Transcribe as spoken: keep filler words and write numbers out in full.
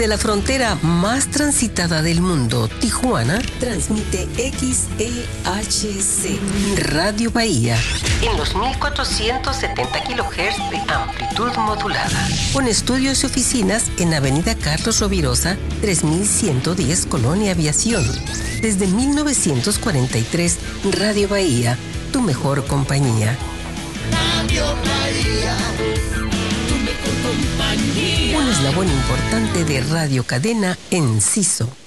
Desde la frontera más transitada del mundo, Tijuana, transmite X E H C, Radio Bahía, en los mil cuatrocientos setenta kilohertz de amplitud modulada, con estudios y oficinas en Avenida Carlos Rovirosa, tres mil ciento diez, Colonia Aviación. Desde mil novecientos cuarenta y tres, Radio Bahía, tu mejor compañía. Radio Bahía, tu mejor compañía. Un eslabón importante de Radio Cadena Enciso.